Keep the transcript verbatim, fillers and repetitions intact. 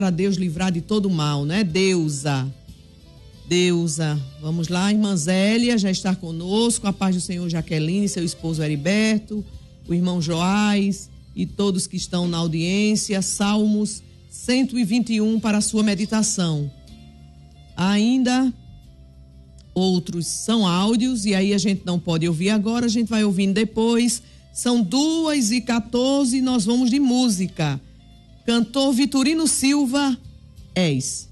para Deus livrar de todo mal, né? Deusa. Deusa. Vamos lá, irmã Zélia já está conosco, a paz do Senhor Jaqueline, seu esposo Heriberto, o irmão Joás e todos que estão na audiência. Salmos cento e vinte e um para a sua meditação. Ainda outros são áudios e aí a gente não pode ouvir agora, a gente vai ouvindo depois. São duas e quatorze e nós vamos de música. Cantor Vitorino Silva, És.